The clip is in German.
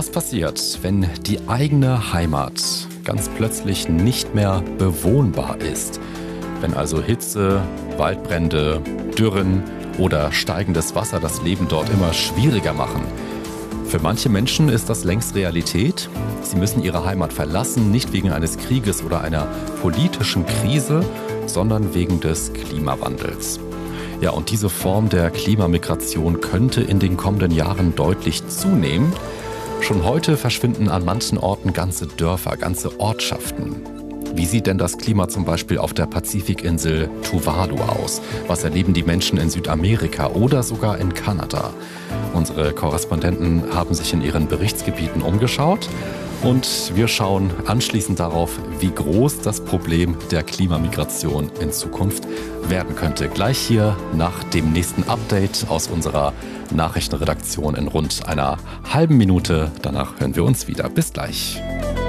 passiert, wenn die eigene Heimat ganz plötzlich nicht mehr bewohnbar ist? Wenn also Hitze, Waldbrände, Dürren oder steigendes Wasser das Leben dort immer schwieriger machen. Für manche Menschen ist das längst Realität. Sie müssen ihre Heimat verlassen, nicht wegen eines Krieges oder einer politischen Krise, sondern wegen des Klimawandels. Ja, und diese Form der Klimamigration könnte in den kommenden Jahren deutlich zunehmen. Schon heute verschwinden an manchen Orten ganze Dörfer, ganze Ortschaften. Wie sieht denn das Klima zum Beispiel auf der Pazifikinsel Tuvalu aus? Was erleben die Menschen in Südamerika oder sogar in Kanada? Unsere Korrespondenten haben sich in ihren Berichtsgebieten umgeschaut und wir schauen anschließend darauf, wie groß das Problem der Klimamigration in Zukunft werden könnte. Gleich hier nach dem nächsten Update aus unserer Nachrichtenredaktion in rund einer halben Minute. Danach hören wir uns wieder. Bis gleich.